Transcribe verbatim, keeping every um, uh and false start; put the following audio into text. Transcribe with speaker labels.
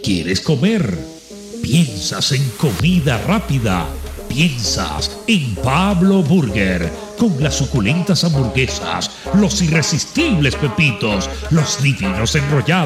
Speaker 1: quieres comer. Piensas en comida rápida. Piensas en Pablo Burger, con las suculentas hamburguesas, los irresistibles pepitos, los divinos enrollados